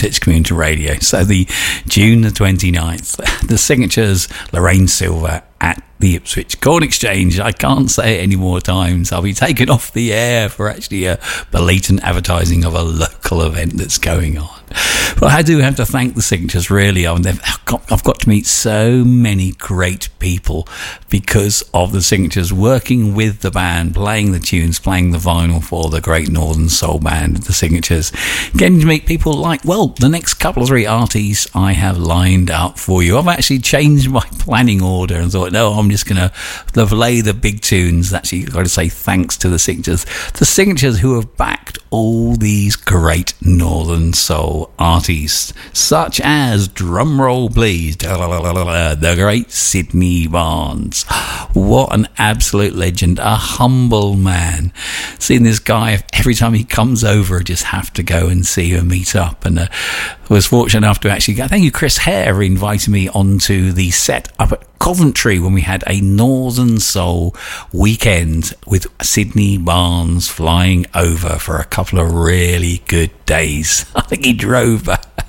Ipswich Community Radio. So the June the 29th, the Signatures, Lorraine Silver at the Ipswich Corn Exchange. I can't say it any more times. I'll be taken off the air for actually a blatant advertising of a local event that's going on. But I do have to thank the Signatures, really. I've got to meet so many great people because of the Signatures, working with the band, playing the tunes, playing the vinyl for the great Northern Soul band, the Signatures. Getting to meet people like, well, the next couple of 3 artists I have lined up for you. I've actually changed my planning order and thought, no, I'm just going to play the big tunes. Actually, I've got to say thanks to the Signatures. The Signatures who have backed all these great Northern Soul artists, such as, drumroll please, the great Sydney Barnes. What an absolute legend, a humble man. Seeing this guy, every time he comes over, I just have to go and see him, meet up. And I was fortunate enough to actually go. Thank you, Chris Hare, invited me onto the set up at Coventry when we had a Northern Soul weekend with Sydney Barnes flying over for a couple of really good days. I think he drove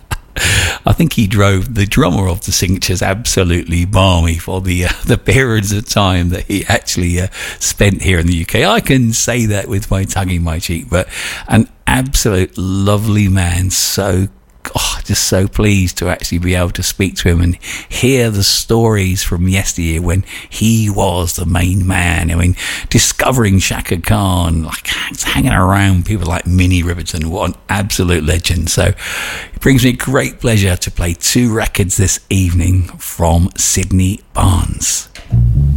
the drummer of the Signatures absolutely balmy for the periods of time that he actually spent here in the UK. I can say that with my tongue in my cheek, but an absolute lovely man. Just so pleased to actually be able to speak to him and hear the stories from yesteryear when he was the main man. I mean, discovering Shaka Khan, like hanging around people like Minnie Riperton. What an absolute legend. So it brings me great pleasure to play 2 records this evening from Sydney Barnes.